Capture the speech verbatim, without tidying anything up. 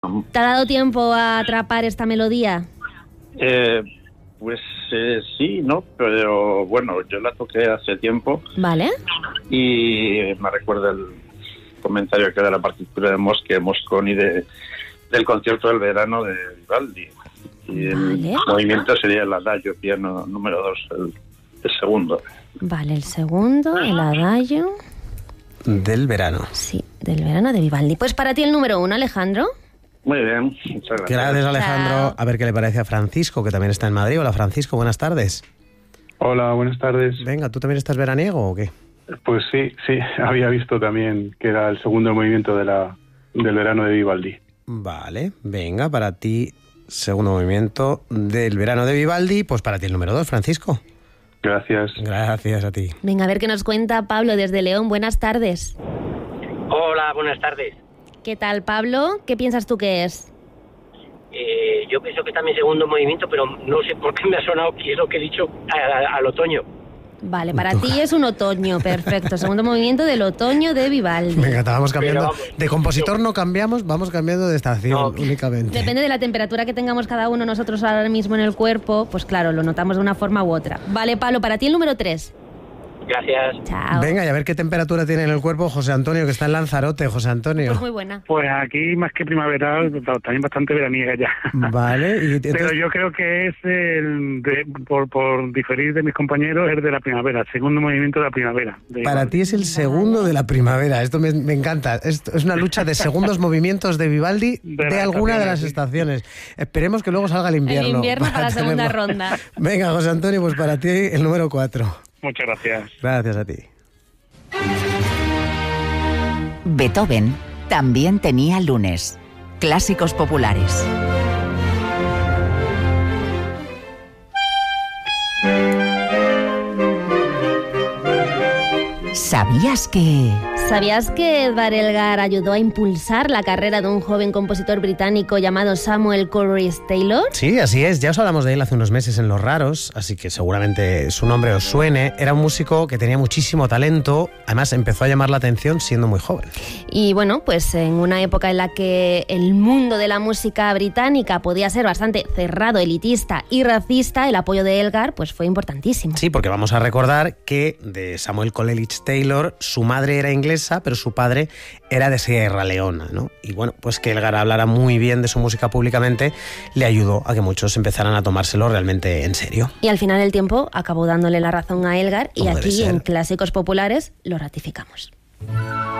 ¿Te ha dado tiempo a atrapar esta melodía? Eh, pues eh, sí, ¿no? Pero bueno, yo la toqué hace tiempo. Vale. Y me recuerda el comentario que da la partitura de Mosche, Mosconi de, del concierto del verano de Vivaldi. Y el Vale. movimiento sería el adagio, piano número dos, el, el segundo. Vale, el segundo, el adagio. Del verano. Sí, del verano de Vivaldi. Pues para ti el número uno, Alejandro. Muy bien, muchas gracias. Gracias, Alejandro. Chao. A ver qué le parece a Francisco, que también está en Madrid. Hola, Francisco, buenas tardes. Hola, buenas tardes. Venga, ¿tú también estás veraniego o qué? Pues sí, sí, había visto también que era el segundo movimiento de la, del verano de Vivaldi. Vale, venga, para ti, segundo movimiento del verano de Vivaldi, pues para ti el número dos, Francisco. Gracias. Gracias a ti. Venga, a ver qué nos cuenta Pablo desde León. Buenas tardes. Hola, buenas tardes. ¿Qué tal, Pablo? ¿Qué piensas tú que es? Eh, yo pienso que está mi segundo movimiento, pero no sé por qué me ha sonado que es lo que he dicho a- a- al otoño. Vale, para ti es un otoño, perfecto. Segundo movimiento del otoño de Vivaldi. Venga, te vamos cambiando. Pero vamos, De compositor no cambiamos, vamos cambiando de estación No. únicamente. Depende de la temperatura que tengamos cada uno nosotros ahora mismo en el cuerpo, pues claro, lo notamos de una forma u otra. Vale, Pablo, para ti el número tres. Gracias. Chao. Venga, y a ver qué temperatura tiene en el cuerpo José Antonio, que está en Lanzarote. José Antonio. Pues muy buena. Pues aquí más que primaveral, también bastante veraniega ya. Vale, y Pero entonces, yo creo que es el, de- por, por diferir de mis compañeros, el de la primavera, segundo movimiento de la primavera. De para ti es el segundo de la primavera. Esto me, me encanta. Esto es una lucha de segundos movimientos de Vivaldi De de, las alguna de estaciones, las sí. estaciones. Esperemos que luego salga el invierno. El invierno para la segunda tenerlo. ronda. Venga, José Antonio, pues para ti el número cuatro. Muchas gracias. Gracias a ti. Beethoven también tenía lunes. Clásicos populares. ¿Sabías que...? ¿Sabías que Edvard Elgar ayudó a impulsar la carrera de un joven compositor británico llamado Samuel Coleridge Taylor? Sí, así es. Ya os hablamos de él hace unos meses en Los Raros, así que seguramente su nombre os suene. Era un músico que tenía muchísimo talento. Además, empezó a llamar la atención siendo muy joven. Y bueno, pues en una época en la que el mundo de la música británica podía ser bastante cerrado, elitista y racista, el apoyo de Elgar pues fue importantísimo. Sí, porque vamos a recordar que de Samuel Coleridge Taylor, su madre era inglesa, pero su padre era de Sierra Leona, ¿no? Y bueno, pues que Elgar hablara muy bien de su música públicamente le ayudó a que muchos empezaran a tomárselo realmente en serio. Y al final el tiempo acabó dándole la razón a Elgar y Como debe aquí ser. en Clásicos Populares lo ratificamos.